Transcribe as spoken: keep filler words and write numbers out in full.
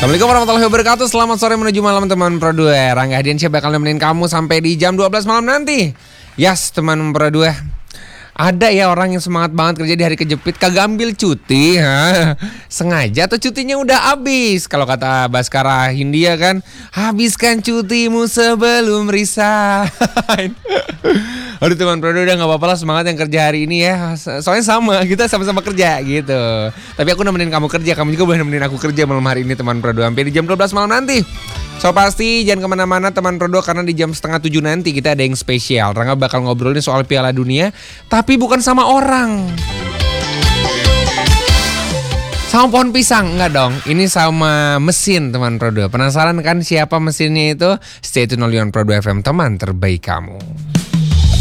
Assalamualaikum warahmatullahi wabarakatuh. Selamat sore menuju malam teman Pro dua. Rangga Hadiansyah bakal nemenin kamu sampai di jam dua belas malam nanti. Yes teman Pro dua. Ada ya orang yang semangat banget kerja di hari kejepit, kagak ambil cuti, ha? Sengaja atau cutinya udah habis. Kalau kata Baskara Hindia kan, habiskan cutimu sebelum resign. Aduh teman Pro dua, udah gak apa-apa lah, semangat yang kerja hari ini ya. Soalnya sama, kita sama-sama kerja gitu. Tapi aku nemenin kamu kerja, kamu juga boleh nemenin aku kerja malam hari ini teman Pro dua sampai di jam dua belas malam nanti. So pasti jangan kemana-mana teman Pro dua, karena di jam setengah tujuh nanti kita ada yang spesial. Rangga bakal ngobrolin soal Piala Dunia, tapi bukan sama orang. Sama pohon pisang, enggak dong. Ini sama mesin teman Pro dua. Penasaran kan siapa mesinnya itu? Stay tune only on Pro dua F M, teman terbaik kamu.